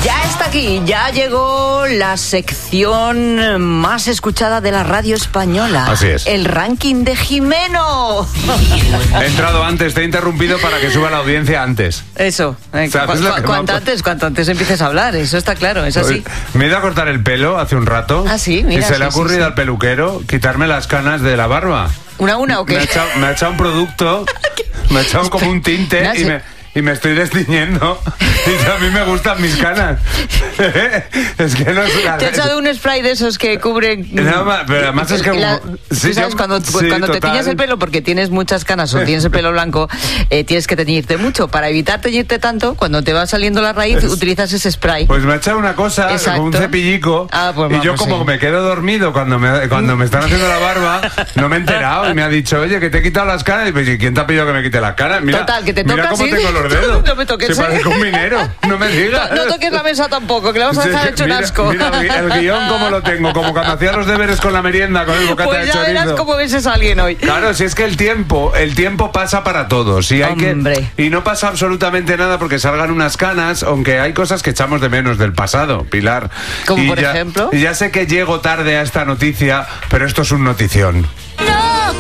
Ya está aquí, ya llegó la sección más escuchada de la radio española. Así es. El ranking de Jimeno. He entrado antes, te he interrumpido para que suba la audiencia antes. Eso, ¿Sabes lo que cuanto antes empieces a hablar, eso está claro, es así. Me he ido a cortar el pelo hace un rato. Ah, sí, mira. Y se le ha sí, ocurrido sí. al peluquero quitarme las canas de la barba. ¿Una o qué? Me ha echado un producto, me ha echado como un tinte y me estoy destiñendo. Y a mí me gustan mis canas. Es que no es... Te he echado un spray de esos que cubren... No, pero además es que... ¿Tú sabes? Cuando te tiñes el pelo porque tienes muchas canas o tienes el pelo blanco, tienes que teñirte mucho. Para evitar teñirte tanto, cuando te va saliendo la raíz, utilizas ese spray. Pues me ha echado una cosa, como un cepillico, pues y yo como me quedo dormido cuando me están haciendo la barba, no me he enterado, y me ha dicho, oye, que te he quitado las canas. Y pues, ¿y quién te ha pedido que me quite las canas? Mira, total, que te mira tocas, cómo ¿sí? tengo los dedos. No me toques, Se parece un minero, no me digas. No toques la mesa tampoco, que le vamos a dejar hecho un asco. Mira el guión como lo tengo, como cuando hacía los deberes con la merienda, con el bocata pues de ya chorizo. verás cómo ves a alguien hoy. Claro, si es que el tiempo pasa para todos. Y y no pasa absolutamente nada porque salgan unas canas, aunque hay cosas que echamos de menos del pasado, Pilar. Como por ejemplo. Y ya sé que llego tarde a esta noticia, pero esto es un notición.